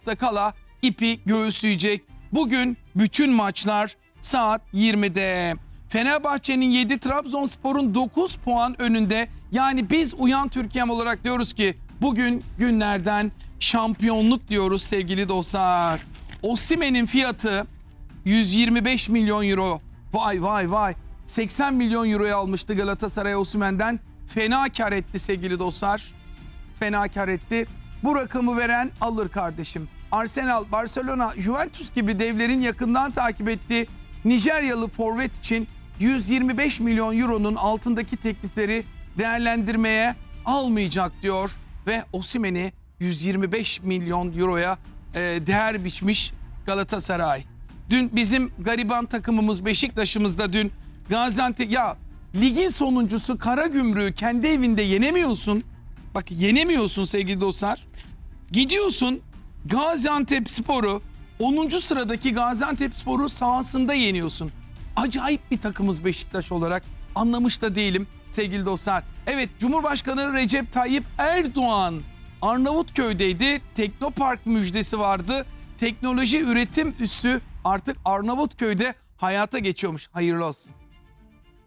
hafta kala ipi göğüsleyecek. Bugün bütün maçlar saat 20'de. Fenerbahçe'nin 7, Trabzonspor'un 9 puan önünde. Yani biz Uyan Türkiye'm olarak diyoruz ki bugün günlerden şampiyonluk diyoruz sevgili dostlar. Osimhen'in fiyatı 125 milyon euro. Vay vay vay. 80 milyon euroya almıştı Galatasaray Osimhen'den. Fena kar etti sevgili dostlar. Fena kar etti. Bu rakamı veren alır kardeşim. Arsenal, Barcelona, Juventus gibi devlerin yakından takip ettiği Nijeryalı forvet için 125 milyon euronun altındaki teklifleri değerlendirmeye almayacak diyor. Ve Osimhen'i 125 milyon euroya değer biçmiş Galatasaray. Dün bizim gariban takımımız Beşiktaş'ımızda dün Gaziantep, ya ligin sonuncusu Karagümrük'ü kendi evinde yenemiyorsun. Bak yenemiyorsun sevgili dostlar. Gidiyorsun Gaziantepspor'u 10. sıradaki Gaziantepspor'u sahasında yeniyorsun. Acayip bir takımız Beşiktaş olarak, anlamış da değilim sevgili dostlar. Evet, Cumhurbaşkanı Recep Tayyip Erdoğan Arnavutköy'deydi. Teknopark müjdesi vardı. Teknoloji üretim üssü artık Arnavutköy'de hayata geçiyormuş. Hayırlı olsun.